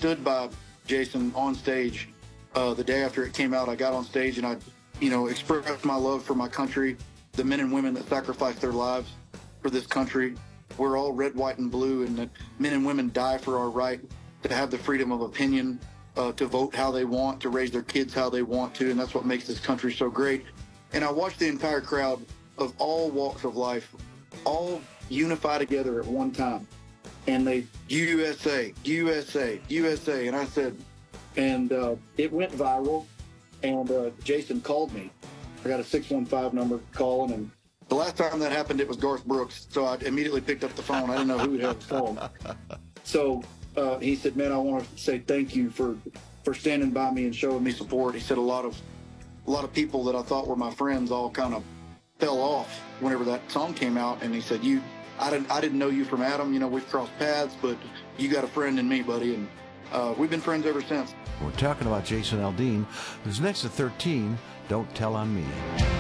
stood by Jason on stage the day after it came out. I got on stage and I, expressed my love for my country, the men and women that sacrificed their lives for this country. We're all red, white, and blue, and that men and women die for our right to have the freedom of opinion, to vote how they want, to raise their kids how they want to, and that's what makes this country so great. And I watched the entire crowd of all walks of life all unify together at one time. And they, USA, USA, USA. And I said, and it went viral. And Jason called me. I got a 615 number calling. And the last time that happened, it was Garth Brooks. So I immediately picked up the phone. I didn't know who had the phone. So he said, man, I want to say thank you for standing by me and showing me support. He said a lot of people that I thought were my friends all kind of fell off whenever that song came out. And he said, I didn't know you from Adam. We've crossed paths, but you got a friend in me, buddy. And we've been friends ever since. We're talking about Jason Aldean, who's next to 13, Don't Tell on Me.